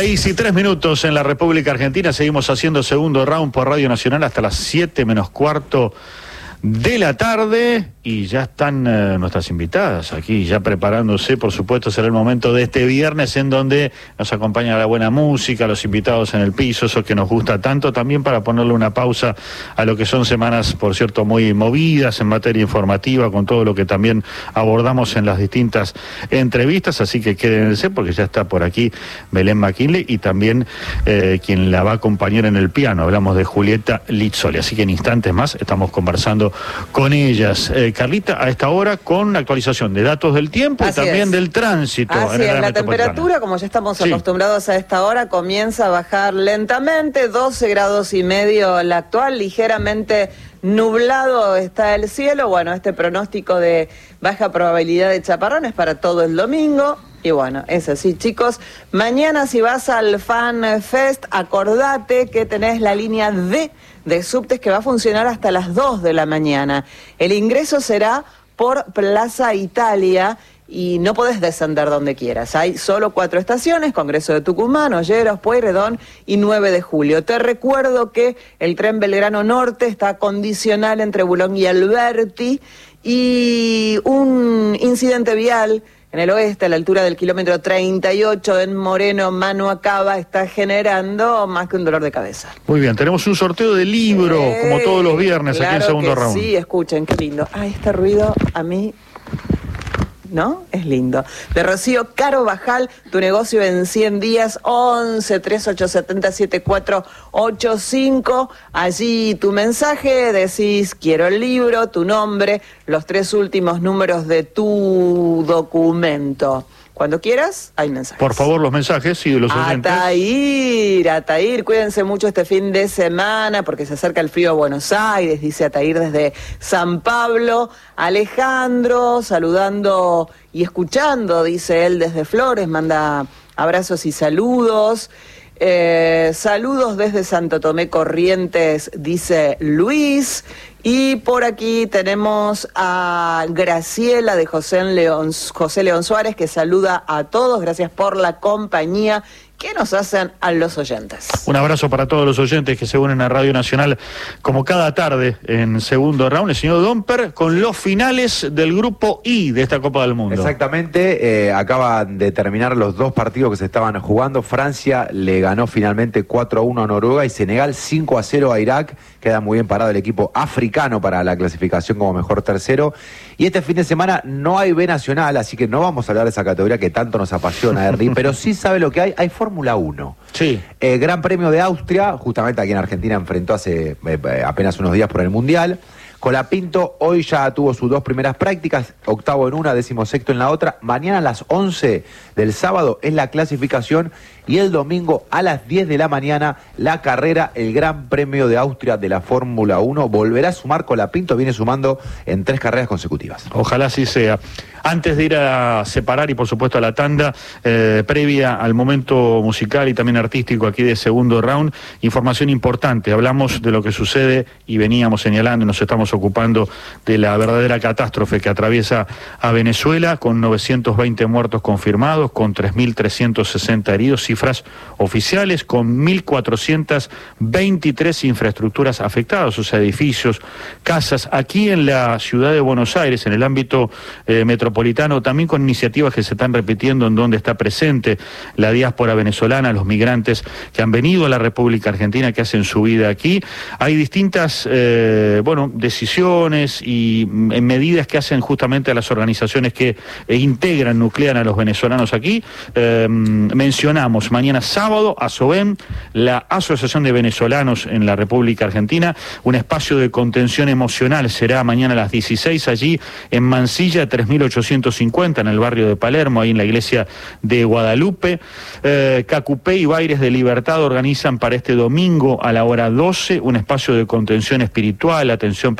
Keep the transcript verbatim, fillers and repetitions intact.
Seis y tres minutos en la República Argentina. Seguimos haciendo segundo round por Radio Nacional hasta las siete menos cuarto de la tarde. Y ya están eh, nuestras invitadas aquí, ya preparándose. Por supuesto, será el momento de este viernes en donde nos acompaña la buena música, los invitados en el piso, eso que nos gusta tanto, también para ponerle una pausa a lo que son semanas, por cierto, muy movidas en materia informativa, con todo lo que también abordamos en las distintas entrevistas. Así que quédense, porque ya está por aquí Belén McKinley y también eh, quien la va a acompañar en el piano. Hablamos de Julieta Lizzoli. Así que en instantes más estamos conversando con ellas. Eh, Carlita, a esta hora con actualización de datos del tiempo Así y también es. del tránsito. Así en es, la, la temperatura, como ya estamos sí. acostumbrados a esta hora, comienza a bajar lentamente, doce grados y medio la actual, ligeramente nublado está el cielo. Bueno, este pronóstico de baja probabilidad de chaparrones para todo el domingo. Y bueno, es así, chicos. Mañana si vas al Fan Fest, acordate que tenés la línea D de subtes que va a funcionar hasta las dos de la mañana. El ingreso será por Plaza Italia y no podés descender donde quieras. Hay solo cuatro estaciones: Congreso de Tucumán, Olleros, Pueyrredón y nueve de julio. Te recuerdo que el tren Belgrano Norte está condicional entre Boulogne y Alberti, y un incidente vial en el oeste, a la altura del kilómetro treinta y ocho en Moreno, Manuacaba, está generando más que un dolor de cabeza. Muy bien, tenemos un sorteo de libro, eh, como todos los viernes, claro, aquí en segundo que round. Sí, escuchen, qué lindo. Ah, este ruido a mí, ¿no? Es lindo. De Rocío Caro Bajal, tu negocio en cien días, once, treinta y ocho setenta, setenta y cuatro ochenta y cinco. Allí tu mensaje, decís quiero el libro, tu nombre, los tres últimos números de tu documento. Cuando quieras, hay mensajes. Por favor, los mensajes, sí, de los oyentes. Atair, Atair, cuídense mucho este fin de semana porque se acerca el frío a Buenos Aires, dice Atair desde San Pablo. Alejandro, saludando y escuchando, dice él desde Flores, manda abrazos y saludos. Eh, saludos desde Santo Tomé Corrientes, dice Luis. Y por aquí tenemos a Graciela de José León, José León Suárez, que saluda a todos. Gracias por la compañía que nos hacen a los oyentes. Un abrazo para todos los oyentes que se unen a Radio Nacional como cada tarde en segundo round. El señor Domper con los finales del grupo I de esta Copa del Mundo. Exactamente, eh, acaban de terminar los dos partidos que se estaban jugando. Francia le ganó finalmente cuatro a uno a Noruega y Senegal cinco a cero a Irak. Queda muy bien parado el equipo africano para la clasificación como mejor tercero. Y este fin de semana no hay B Nacional, así que no vamos a hablar de esa categoría que tanto nos apasiona, Ernie, pero sí sabe lo que hay, hay Fórmula uno. Sí. Eh, Gran Premio de Austria, justamente aquí en Argentina enfrentó hace eh, apenas unos días por el Mundial. Colapinto hoy ya tuvo sus dos primeras prácticas, octavo en una, decimosexto en la otra. Mañana a las once del sábado es la clasificación y el domingo a las diez de la mañana la carrera, el Gran Premio de Austria de la Fórmula uno. Volverá a sumar Colapinto, viene sumando en tres carreras consecutivas. Ojalá así sea. Antes de ir a separar y por supuesto a la tanda, eh, previa al momento musical y también artístico aquí de segundo round, información importante. Hablamos de lo que sucede y veníamos señalando y nos estamos ocupando de la verdadera catástrofe que atraviesa a Venezuela, con novecientos veinte muertos confirmados, con tres mil trescientos sesenta heridos, cifras oficiales, con mil cuatrocientas veintitrés infraestructuras afectadas, o sea, edificios, casas, aquí en la ciudad de Buenos Aires, en el ámbito eh, metropolitano, también con iniciativas que se están repitiendo en donde está presente la diáspora venezolana, los migrantes que han venido a la República Argentina, que hacen su vida aquí. Hay distintas, eh, bueno, decisiones y en medidas que hacen justamente a las organizaciones que eh, integran, nuclean a los venezolanos aquí. Eh, mencionamos mañana sábado a SOVEN, la Asociación de Venezolanos en la República Argentina, un espacio de contención emocional, será mañana a las dieciséis allí en Mansilla tres mil ochocientos cincuenta en el barrio de Palermo, ahí en la iglesia de Guadalupe. eh, Cacupé y Baires de Libertad organizan para este domingo a la hora doce un espacio de contención espiritual, atención